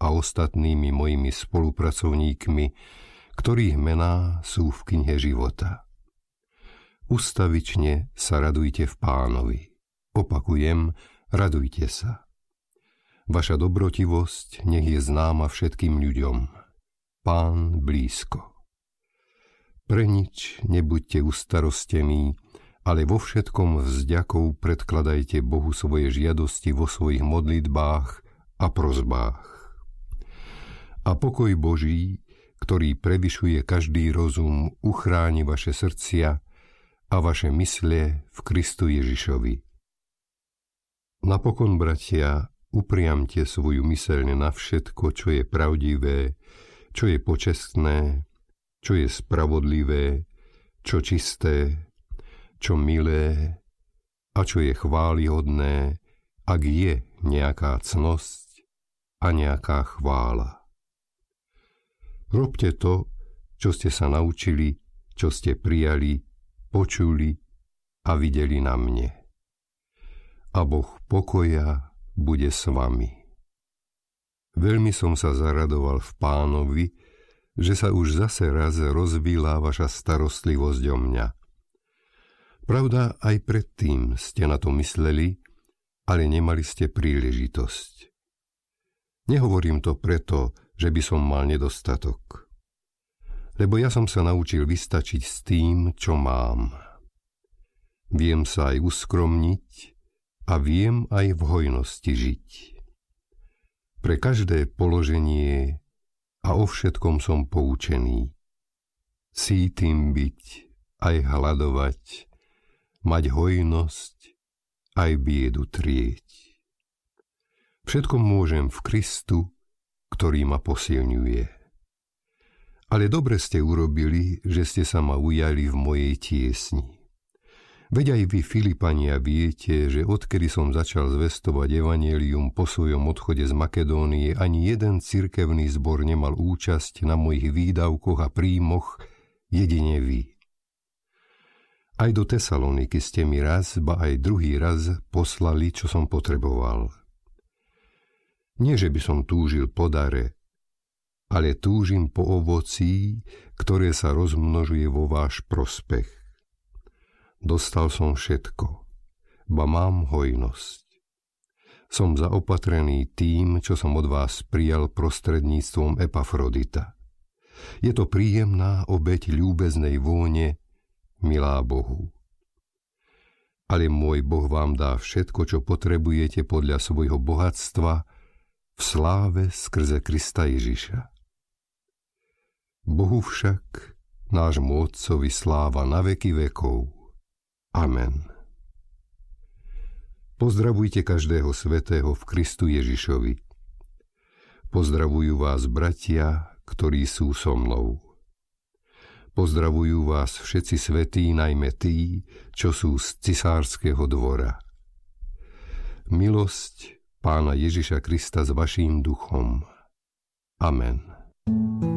a ostatnými mojimi spolupracovníkmi, ktorých mená sú v knihe života. Ustavične sa radujte v Pánovi. Opakujem, radujte sa. Vaša dobrotivosť nech je známa všetkým ľuďom. Pán blízko. Pre nič nebuďte ustarostení, ale vo všetkom vzďakou predkladajte Bohu svoje žiadosti vo svojich modlitbách a prosbách. A pokoj Boží, ktorý prevyšuje každý rozum, uchráni vaše srdcia a vaše mysle v Kristu Ježišovi. Napokon, bratia, upriamte svoju myseľ na všetko, čo je pravdivé, čo je počestné, čo je spravodlivé, čo čisté, čo milé a čo je chválihodné, ak je nejaká cnosť a nejaká chvála. Robte to, čo ste sa naučili, čo ste prijali, počuli a videli na mne. A Boh pokoja bude s vami. Veľmi som sa zaradoval v Pánovi, že sa už zase raz rozvíla vaša starostlivosť o mňa. Pravda, aj predtým ste na to mysleli, ale nemali ste príležitosť. Nehovorím to preto, že by som mal nedostatok. Lebo ja som sa naučil vystačiť s tým, čo mám. Viem sa aj uskromniť a viem aj v hojnosti žiť. Pre každé položenie a o všetkom som poučený. Sýtym byť, aj hladovať, mať hojnosť, aj biedu trieť. Všetko môžem v Kristu, ktorý ma posilňuje. Ale dobre ste urobili, že ste sa ma ujali v mojej tiesni. Veď aj vy, Filipania, viete, že odkedy som začal zvestovať evanjelium po svojom odchode z Makedónie, ani jeden cirkevný zbor nemal účasť na mojich výdavkoch a príjmoch, jedine vy. Aj do Tesaloniky ste mi raz, ba aj druhý raz poslali, čo som potreboval. Nie, že by som túžil po dare, ale túžim po ovocí, ktoré sa rozmnožuje vo váš prospech. Dostal som všetko, ba mám hojnosť. Som zaopatrený tým, čo som od vás prijal prostredníctvom Epafrodita. Je to príjemná obeť ľúbeznej vône, milá Bohu. Ale môj Boh vám dá všetko, čo potrebujete podľa svojho bohatstva v sláve skrze Krista Ježiša. Bohu však, nášmu Otcovi, sláva na veky vekov. Amen. Pozdravujte každého svätého v Kristu Ježišovi. Pozdravujú vás bratia, ktorí sú so mnou. Pozdravujú vás všetci svätí, najmä tí, čo sú z cisárskeho dvora. Milosť Pána Ježiša Krista s vaším duchom. Amen.